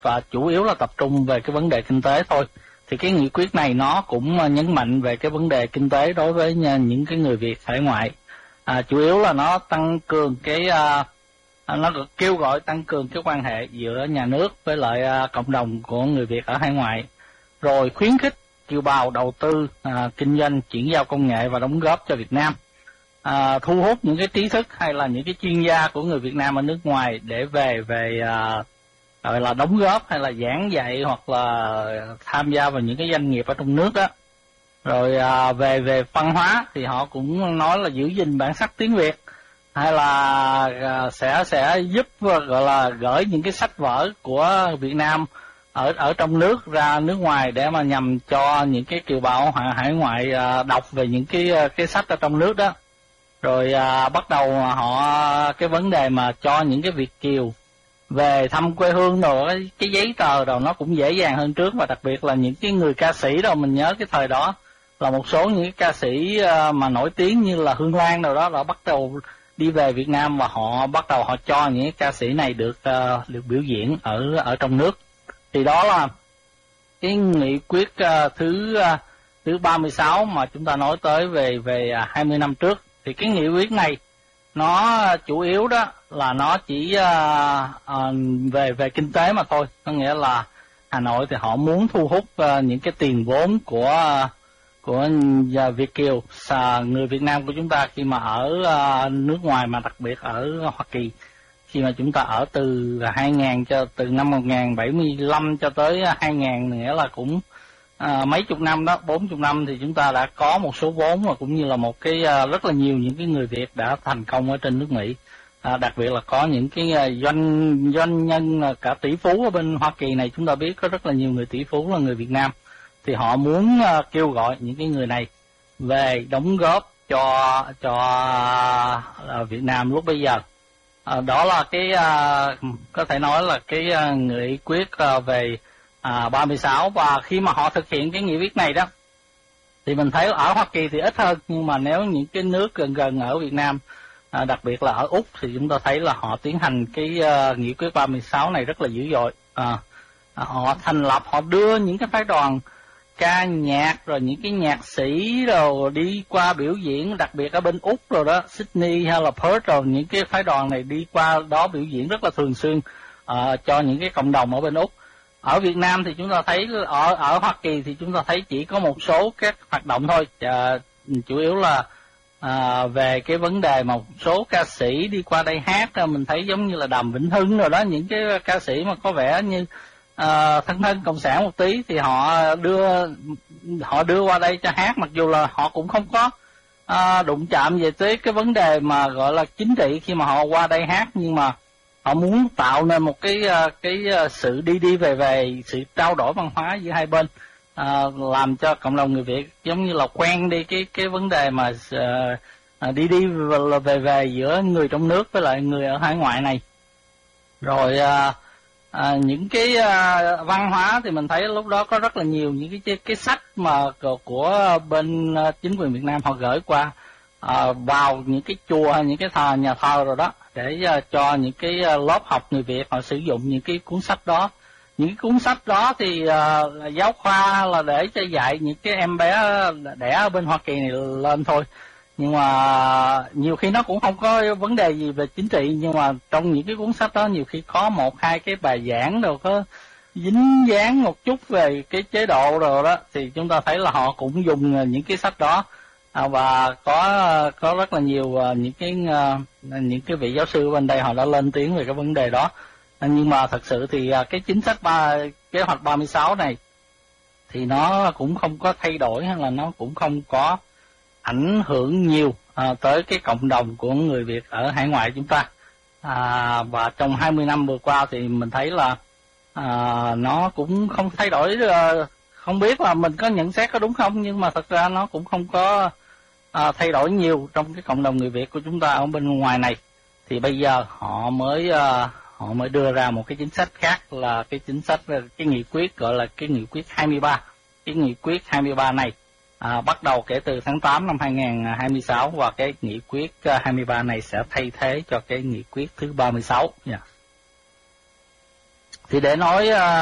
và chủ yếu là tập trung về cái vấn đề kinh tế thôi. Thì cái nghị quyết này nó cũng nhấn mạnh về cái vấn đề kinh tế đối với những cái người Việt hải ngoại. Chủ yếu là nó tăng cường nó kêu gọi tăng cường cái quan hệ giữa nhà nước với lại cộng đồng của người Việt ở hải ngoại, rồi khuyến khích kiều bào đầu tư kinh doanh, chuyển giao công nghệ và đóng góp cho Việt Nam, thu hút những cái trí thức hay là những cái chuyên gia của người Việt Nam ở nước ngoài để về gọi là đóng góp hay là giảng dạy hoặc là tham gia vào những cái doanh nghiệp ở trong nước đó. Rồi về văn hóa thì họ cũng nói là giữ gìn bản sắc tiếng Việt, hay là sẽ giúp gọi là gửi những cái sách vở của Việt Nam ở trong nước ra nước ngoài để mà nhằm cho những cái kiều bào hải ngoại đọc về những cái sách ở trong nước đó. Rồi bắt đầu cái vấn đề mà cho những cái Việt kiều về thăm quê hương rồi cái giấy tờ rồi nó cũng dễ dàng hơn trước, và đặc biệt là những cái người ca sĩ đâu, mình nhớ cái thời đó là một số những cái ca sĩ mà nổi tiếng như là Hương Lan đâu đó là bắt đầu đi về Việt Nam, và họ bắt đầu họ cho những cái ca sĩ này được biểu diễn ở trong nước. Thì đó là cái nghị quyết thứ 36 mà chúng ta nói tới về 20 năm trước. Thì cái nghị quyết này nó chủ yếu đó là nó chỉ về kinh tế mà thôi, có nghĩa là Hà Nội thì họ muốn thu hút những cái tiền vốn của Việt kiều, người Việt Nam của chúng ta khi mà ở nước ngoài, mà đặc biệt ở Hoa Kỳ, khi mà chúng ta ở từ 2000 từ năm 1075 cho tới 2000, nghĩa là cũng mấy chục năm đó, 40 năm, thì chúng ta đã có một số vốn và cũng như là một cái rất là nhiều những cái người Việt đã thành công ở trên nước Mỹ. Đặc biệt là có những cái doanh nhân cả tỷ phú ở bên Hoa Kỳ này, chúng ta biết có rất là nhiều người tỷ phú là người Việt Nam, thì họ muốn kêu gọi những cái người này về đóng góp cho Việt Nam lúc bây giờ. Đó là cái có thể nói là cái nghị quyết về 36, và khi mà họ thực hiện cái nghị quyết này đó thì mình thấy ở Hoa Kỳ thì ít hơn, nhưng mà nếu những cái nước gần ở Việt Nam, đặc biệt là ở Úc, thì chúng ta thấy là họ tiến hành cái nghị quyết 36 này rất là dữ dội. Họ thành lập, họ đưa những cái phái đoàn ca nhạc rồi những cái nhạc sĩ rồi đi qua biểu diễn, đặc biệt ở bên Úc rồi đó, Sydney hay là Perth, rồi những cái phái đoàn này đi qua đó biểu diễn rất là thường xuyên cho những cái cộng đồng ở bên Úc. Ở Việt Nam thì chúng ta thấy ở Hoa Kỳ thì chúng ta thấy chỉ có một số các hoạt động thôi, chủ yếu là về cái vấn đề mà một số ca sĩ đi qua đây hát, mình thấy giống như là Đàm Vĩnh Hưng rồi đó, những cái ca sĩ mà có vẻ như thân cộng sản một tí, thì họ đưa qua đây cho hát, mặc dù là họ cũng không có đụng chạm về tới cái vấn đề mà gọi là chính trị khi mà họ qua đây hát, nhưng mà họ muốn tạo nên một cái sự đi về sự trao đổi văn hóa giữa hai bên, làm cho cộng đồng người Việt giống như là quen đi cái vấn đề mà đi về giữa người trong nước với lại người ở hải ngoại này. Rồi những cái văn hóa thì mình thấy lúc đó có rất là nhiều những cái sách mà của bên chính quyền Việt Nam họ gửi qua vào những cái chùa hay những cái nhà thờ rồi đó, để cho những cái lớp học người Việt họ sử dụng những cái cuốn sách đó. Những cái cuốn sách đó thì giáo khoa là để cho dạy những cái em bé đẻ ở bên Hoa Kỳ này lên thôi, nhưng mà nhiều khi nó cũng không có vấn đề gì về chính trị, nhưng mà trong những cái cuốn sách đó nhiều khi có một hai cái bài giảng đâu có dính dáng một chút về cái chế độ rồi đó, thì chúng ta thấy là họ cũng dùng những cái sách đó. Và có rất là nhiều những cái vị giáo sư bên đây họ đã lên tiếng về cái vấn đề đó. Nhưng mà thật sự thì cái chính sách kế hoạch 36 này thì nó cũng không có thay đổi, hay là nó cũng không có ảnh hưởng nhiều tới cái cộng đồng của người Việt ở hải ngoại chúng ta. Và trong 20 năm vừa qua thì mình thấy là nó cũng không thay đổi. Không biết là mình có nhận xét có đúng không, nhưng mà thật ra nó cũng không có thay đổi nhiều trong cái cộng đồng người Việt của chúng ta ở bên ngoài này. Thì bây giờ họ mới đưa ra một cái chính sách khác, là cái chính sách, cái nghị quyết gọi là cái nghị quyết 23. Cái nghị quyết 23 này bắt đầu kể từ tháng 8 năm 2026, và cái nghị quyết 23 này sẽ thay thế cho cái nghị quyết thứ 36 nha. Thì để nói